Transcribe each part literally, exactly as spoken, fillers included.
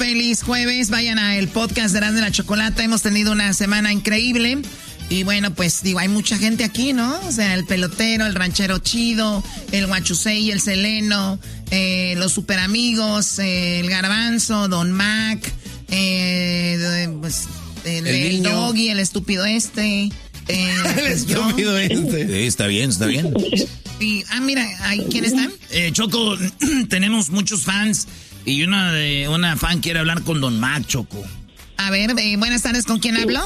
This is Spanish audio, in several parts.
Feliz jueves, vayan al podcast de Erasmo y la Chocolata, hemos tenido una semana increíble. Y bueno, pues digo, hay mucha gente aquí, ¿no? O sea, el pelotero, el ranchero chido, el Guachusei, el Seleno, eh, los super amigos, eh, el Garbanzo, Don Mac, eh, pues, el, el, el Doggy, el estúpido este. Eh, el pues estúpido yo. este. Sí, está bien, está bien. Y, ah, mira, ¿ahí quién están? Eh, Choco, tenemos muchos fans y una de una fan quiere hablar con Don Mac, Choco. A ver, eh, buenas tardes, ¿con quién hablo?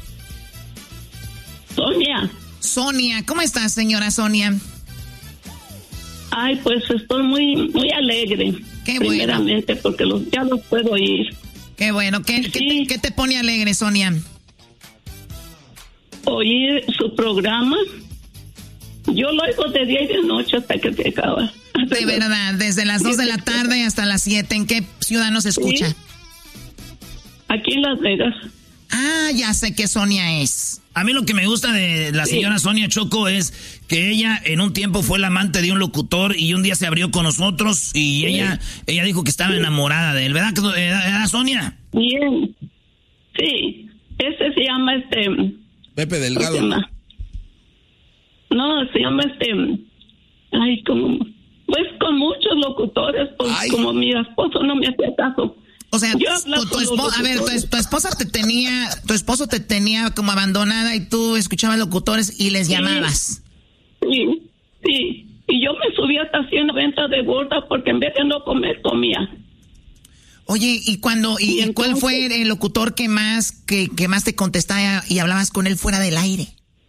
Sonia. Sonia, ¿cómo estás, señora Sonia? Ay, pues estoy muy muy alegre. Qué bueno. Primeramente, porque los, ya los puedo oír. Qué bueno. ¿Qué, sí. ¿qué, te, ¿Qué te pone alegre, Sonia? Oír su programa. Yo lo oigo de día y de noche hasta que se acaba. De verdad, desde las dos de la tarde hasta las siete. ¿En qué ciudad nos escucha? Sí. Aquí en Las Vegas. Ah, ya sé qué Sonia es. A mí lo que me gusta de la señora sí. Sonia, Choco, es que ella en un tiempo fue la amante de un locutor y un día se abrió con nosotros y sí. ella ella dijo que estaba enamorada de él, ¿verdad, ¿Era Sonia? Bien, sí, ese se llama este... Pepe Delgado. Se llama? No, se llama este... Ay, como... Pues con muchos locutores, pues ay. Como mi esposo no me hacía caso. O sea, tu, tu esposa, a ver, tu, tu esposa te tenía, tu esposo te tenía como abandonada y tú escuchabas locutores y les sí, llamabas. Sí, sí. Y yo me subí hasta cien noventa de gorda porque en vez de no comer, comía. Oye, ¿y cuando, y, y entonces, cuál fue el locutor que más, que, que más te contestaba y hablabas con él fuera del aire?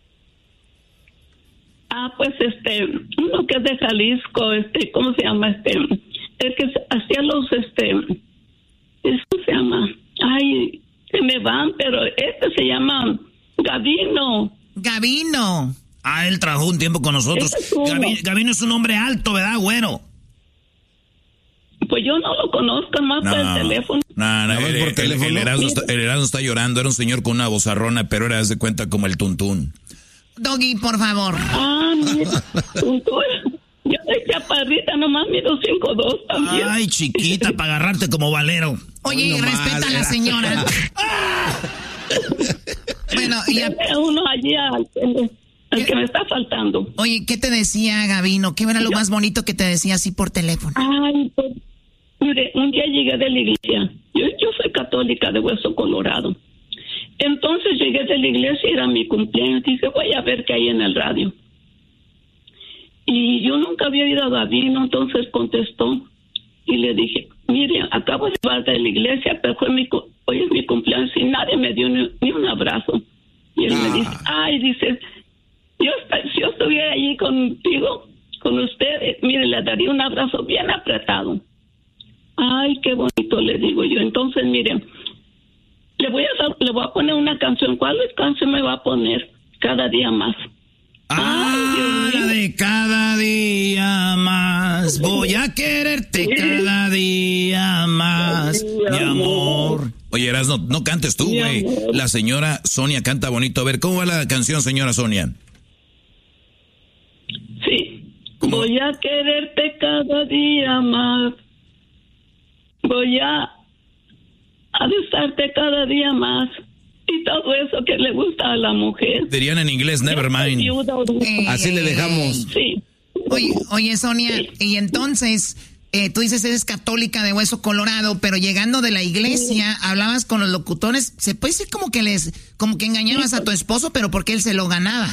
Ah, pues este, uno que es de Jalisco, este, ¿cómo se llama? Este, el que hacía los, este... ¿Eso se llama? Ay, se me van, pero este se llama Gavino. Gavino. Ah, él trabajó un tiempo con nosotros. Es Gavi, Gavino es un hombre alto, ¿verdad, güero? Pues yo no lo conozco más no, por el teléfono. No, no, no el, por teléfono. El, el, Erasmo está, el Erasmo está llorando. Era un señor con una vozarrona, pero era, haz de cuenta, como el Tuntún. Doggy, por favor. Ah, mira, Tuntún. Yo soy chaparrita, nomás mido cinco dos también. Ay, chiquita, para agarrarte como valero. Oye, no respeta mal, a la era. Señora. Bueno, y a... uno allí al, al que me está faltando. Oye, ¿qué te decía Gavino? ¿Qué era lo yo... más bonito que te decía así por teléfono? Ay, pues, mire, un día llegué de la iglesia. Yo, yo soy católica de Hueso Colorado. Entonces llegué de la iglesia y era mi cumpleaños. Dije, voy a ver qué hay en el radio. Y yo nunca había ido a Gavino, entonces contestó y le dije, mire, acabo de llevar de la iglesia, pero fue mi, hoy es mi cumpleaños y nadie me dio ni, ni un abrazo. Y él ah. me dice, ay, dice, yo, si yo estuviera allí contigo, con usted, mire, le daría un abrazo bien apretado. Ay, qué bonito, le digo yo. Entonces, mire, le voy a dar, le voy a poner una canción. ¿Cuál canción me va a poner? Cada día más. Ah, la de cada día más, voy a quererte cada día más, mi amor. Oye, Erasmo, no, no cantes tú, güey. La señora Sonia canta bonito. A ver, ¿cómo va la canción, señora Sonia? Sí. ¿Cómo? Voy a quererte cada día más, voy a, a besarte cada día más. Y todo eso que le gusta a la mujer. Dirían en inglés, never mind. Eh, Así le dejamos. Sí. Oye, oye Sonia, sí. Y entonces, eh, tú dices eres católica de Hueso Colorado, pero llegando de la iglesia, sí. Hablabas con los locutores, se puede decir como que les, como que engañabas sí. a tu esposo, pero porque él se lo ganaba.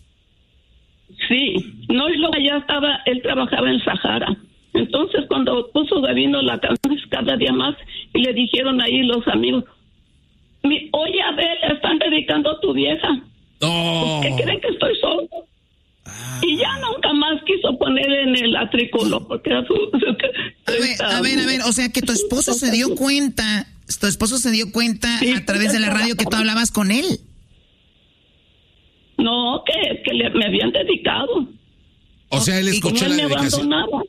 Sí, no, y luego allá estaba, él trabajaba en Sahara. Entonces cuando puso Gavino la canción cada día más, y le dijeron ahí los amigos, Mi, oye, a ver, le están dedicando a tu vieja. Oh. ¿Qué creen que estoy solo? Ah. Y ya nunca más quiso poner en el atricolor porque era su... su a, ver, a ver, a ver, o sea que tu esposo se dio cuenta, tu esposo se dio cuenta sí, a través de la radio que tú hablabas con él. No, que, que le, me habían dedicado. O sea, él escuchó la me dedicación. Abandonaba.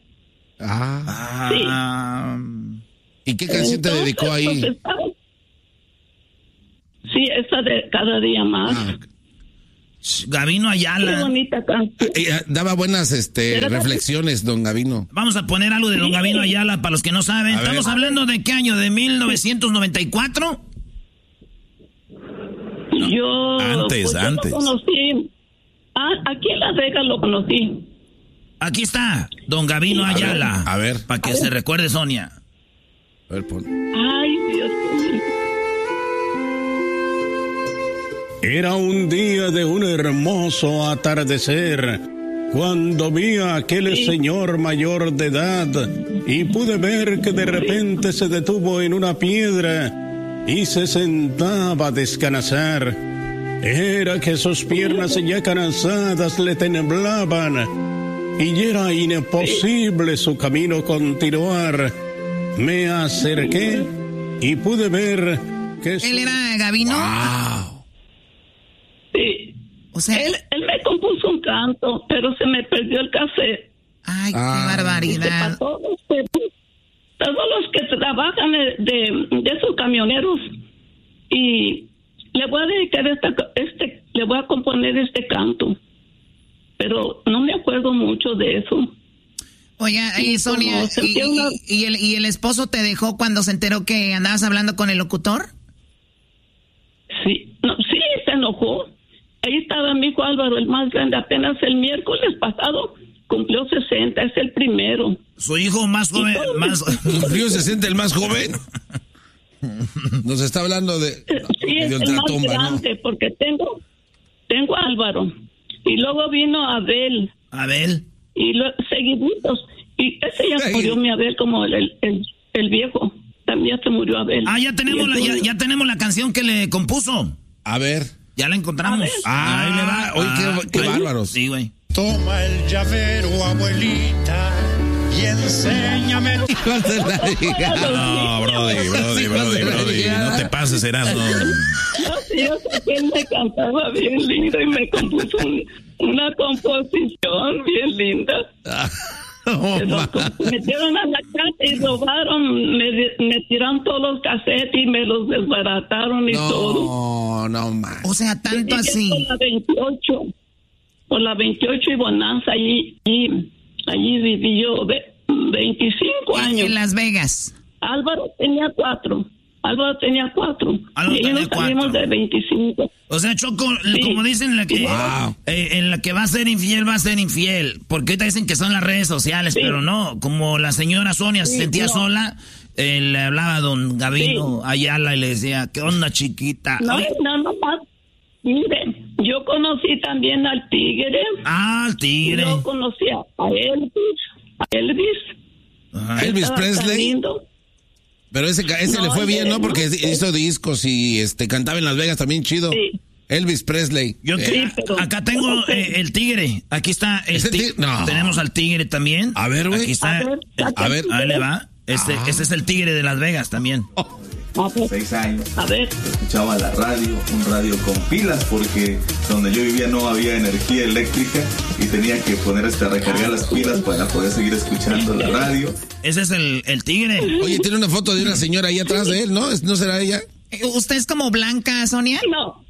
Ah. Sí. ¿Y qué canción Entonces, te dedicó ahí? Pues, estaba... Sí, esa de cada día más. Ah. Gavino Ayala. Qué bonita canción. Eh, daba buenas este, reflexiones, don Gavino. Vamos a poner algo de don Gavino Ayala para los que no saben. A Estamos ver. hablando de qué año, de mil novecientos noventa y cuatro. Yo, Antes, pues, yo antes. lo conocí. Ah, aquí en Las Vegas lo conocí. Aquí está, don Gavino Ayala. a ver. Para que se recuerde Sonia. A ver, pon. Ay, Dios mío. Era un día de un hermoso atardecer, cuando vi a aquel señor mayor de edad y pude ver que de repente se detuvo en una piedra y se sentaba a descansar. Era que sus piernas ya cansadas le temblaban y era imposible su camino continuar. Me acerqué y pude ver que... ¿Él era Gavino? Wow. Sí. O sea, Él, él me compuso un canto, pero se me perdió el cassette. ay, qué Ah. Para barbaridad. todos, los- todos los que trabajan de, de, de esos camioneros. Y le voy a dedicar esta, este, le voy a componer este canto. Pero no me acuerdo mucho de eso. Oiga, y Sí, Sonia, como y, sentía una- y- y el, ¿y el esposo te dejó cuando se enteró que andabas hablando con el locutor? Sí, no, sí, se enojó. Ahí estaba mi hijo Álvaro, el más grande, apenas el miércoles pasado cumplió sesenta, es el primero. Su hijo más joven, más... ¿Cumplió sesenta el más joven? Nos está hablando de... Sí, es de el más ultratumba, ¿no? grande, porque tengo, tengo a Álvaro. Y luego vino Abel, Abel. y lo, seguiditos. Y ese ya Ay. murió mi Abel como el, el, el, el viejo. También se murió Abel. Ah, ya tenemos, Y la, ya, entonces- ya tenemos la canción que le compuso. A ver. Ya la encontramos. Ah, Ahí le va. oye, qué- qué ahí- bárbaros. Sí, güey. Toma el llavero, abuelita, y enséñame. Hijos de la hija. No, Brody, Brody, Brody, Brody. No te pases, Erasmo. No, sí, yo sé que él me cantaba bien lindo y me compuso un- una composición bien linda. Oh, Pero ma. como metieron a la casa y robaron, me, me tiraron todos los cassettes y me los desbarataron y todo. No, no más. O sea, tanto Y así. Por la veintiocho, por la veintiocho y Bonanza, allí, allí, allí viví yo ve- veinticinco años. En Las Vegas. Álvaro tenía cuatro. Álvaro tenía cuatro. Álvaro y ahí tenía nos salimos cuatro. de veinticinco. O sea, Choco, Sí. como dicen, la que, Wow. eh, en la que va a ser infiel, va a ser infiel. Porque ahorita dicen que son las redes sociales, Sí. pero no. Como la señora Sonia se Sí, sentía no. sola, eh, le hablaba a don Gavino Ayala y le decía, ¿qué onda, chiquita? No, Oye, no, no más. Mire, yo conocí también al Tigre. ah, el tigre. Yo conocí a Elvis. A Elvis. Ajá. Elvis Estaba tan Presley. lindo. Pero ese, ca- ese No, le fue bien, ¿no? no. Porque hizo discos y este cantaba en Las Vegas también chido. Sí. Elvis Presley. Yo Eh, que- Sí, pero- acá tengo eh, el tigre. Aquí está el ¿Ese tigre. tigre? No. Tenemos al tigre también. A ver, güey. Aquí está. A ver, el- saca a ver. Ahí le va. Este, Ah. este es el tigre de Las Vegas también. A ver, Seis años. a ver. Escuchaba la radio, un radio con pilas, porque donde yo vivía no había energía eléctrica y tenía que poner hasta recargar las pilas para poder seguir escuchando la radio. Ese es el, el tigre. Oye, tiene una foto de una señora ahí atrás de él, ¿no? ¿Es- ¿No será ella? Eh, ¿Usted es como Blanca, Sonia? No.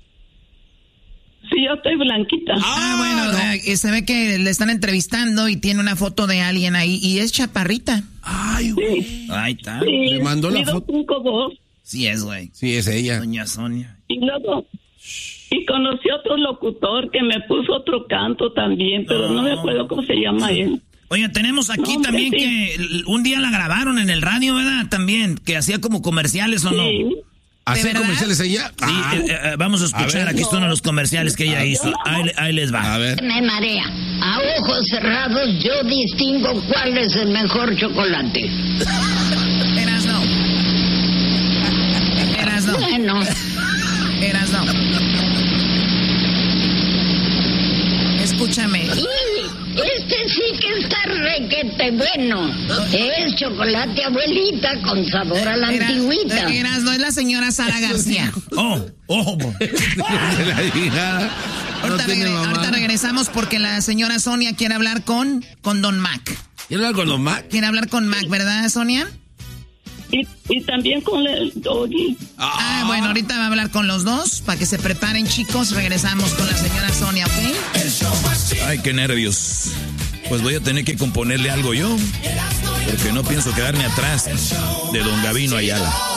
Sí, yo estoy blanquita. Ah, bueno, eh, se ve que le están entrevistando y tiene una foto de alguien ahí y es chaparrita. Ay, güey. Sí, Ahí está. sí, Le mandó la mido foto. cinco dos. Sí es, güey. Sí, es ella. Doña Sonia. Y luego, y conocí otro locutor que me puso otro canto también, pero no, me acuerdo cómo se llama él. Oye, tenemos aquí No, también sí. que l- un día la grabaron en el radio, ¿verdad? También, que hacía como comerciales o no. Sí. ¿Hacer verdad? comerciales ella? Sí, Ah, eh, eh, vamos a escuchar, A ver. aquí están los comerciales que ella hizo. Ahí, le- ahí les va. a ver. Me marea. A ojos cerrados yo distingo cuál es el mejor chocolate. Eras no. Eras no. Bueno, Eras no. Escúchame. y este sí que está requete bueno. Es chocolate abuelita con sabor a la Eras, antigüita. Eras no es la señora Sara García. Oh, oh. De la hija. No Ahorita, tiene regre- mamá. ahorita regresamos porque la señora Sonia quiere hablar con, con Don Mac. ¿Quiere hablar con los Mac? Quiere hablar con Mac, ¿verdad, Sonia? y, y también con el Doggy. Ah, bueno, ahorita va a hablar con los dos para que se preparen, chicos. Regresamos con la señora Sonia, ¿ok? Ay, qué nervios. Pues voy a tener que componerle algo yo, porque no pienso quedarme atrás de don Gabino Ayala.